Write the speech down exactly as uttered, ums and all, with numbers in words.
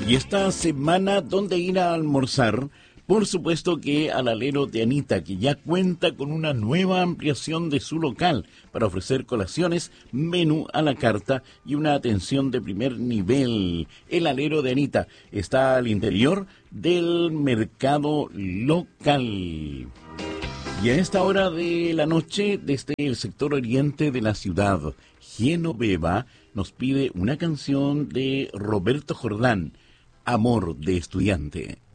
Y esta semana, ¿dónde ir a almorzar? Por supuesto que al alero de Anita, que ya cuenta con una nueva ampliación de su local para ofrecer colaciones, menú a la carta y una atención de primer nivel. El alero de Anita está al interior del mercado local. Y a esta hora de la noche, desde el sector oriente de la ciudad, Genoveva nos pide una canción de Roberto Jordán, Amor de Estudiante.